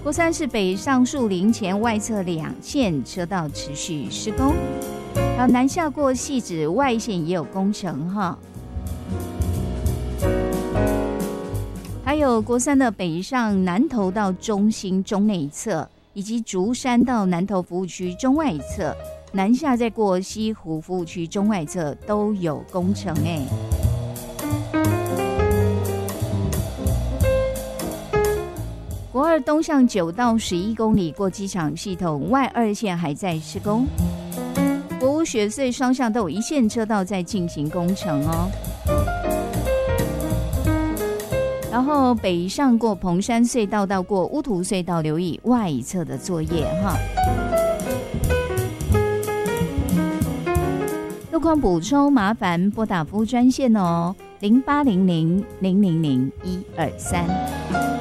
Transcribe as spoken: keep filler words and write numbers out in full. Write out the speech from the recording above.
国三是北上树林前外侧两线车道持续施工，还有南下过汐止外线也有工程哈。还有国三的北上南投到中心中内侧，以及竹山到南投服务区中外侧，南下再过西湖服务区中外侧都有工程哎。国二东向九到十一公里过机场系统外二线还在施工，国五雪隧双向都有一线车道在进行工程哦。然后北上过蓬山隧道到过乌涂隧道，留意外侧的作业哈。路况补充麻烦拨打服务专线哦，零八零零零零零一二三。